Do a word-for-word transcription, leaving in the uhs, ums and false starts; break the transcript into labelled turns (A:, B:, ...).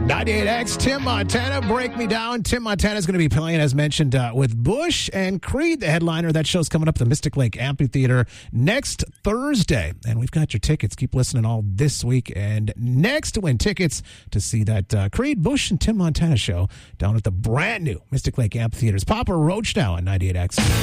A: ninety-eight X, Tim Montana, Break Me Down. Tim Montana is going to be playing, as mentioned, uh, with Bush and Creed, the headliner. That show's coming up at the Mystic Lake Amphitheater next Thursday. And we've got your tickets. Keep listening all this week and next to win tickets to see that uh, Creed, Bush, and Tim Montana show down at the brand new Mystic Lake Amphitheater. It's Papa Roach now on ninety-eight X.